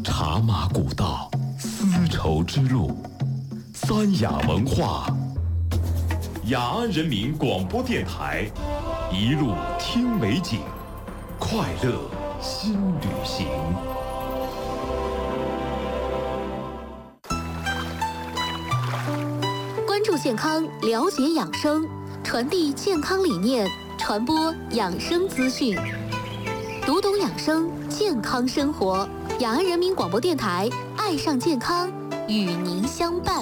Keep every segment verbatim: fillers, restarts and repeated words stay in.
茶马古道，丝绸之路，三雅文化。雅安人民广播电台，一路听美景，快乐新旅行。 关注健康，了解养生，传递健康理念，传播养生资讯，读懂养生，健康生活。雅安人民广播电台，爱上健康，与您相伴。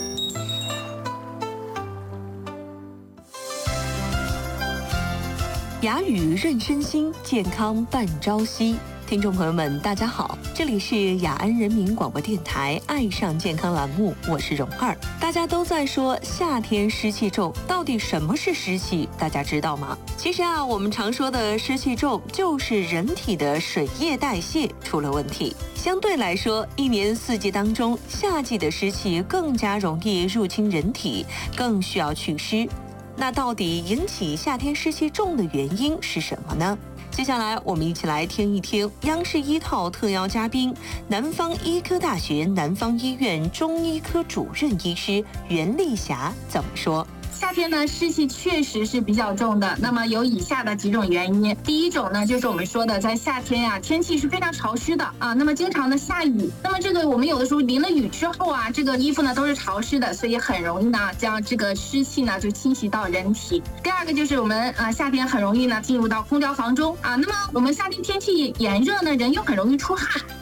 雅语润身心，健康伴朝夕。听众朋友们，大家好，这里是雅安人民广播电台爱上健康栏目，我是蓉儿。大家都在说夏天湿气重，到底什么是湿气？大家知道吗？其实啊，我们常说的湿气重，就是人体的水液代谢出了问题。相对来说，一年四季当中，夏季的湿气更加容易入侵人体，更需要祛湿。那到底引起夏天湿气重的原因是什么呢？接下来我们一起来听一听央视一套特邀嘉宾，南方医科大学南方医院中医科主任医师袁丽霞怎么说。 夏天呢，湿气确实是比较重的。那么有以下的几种原因。第一种呢，就是我们说的，在夏天呀、啊，天气是非常潮湿的啊。那么经常的下雨，那么这个我们有的时候淋了雨之后啊，这个衣服呢都是潮湿的，所以很容易呢将这个湿气呢就侵袭到人体。第二个就是我们啊夏天很容易呢进入到空调房中啊。那么我们夏天天气炎热呢，人又很容易出汗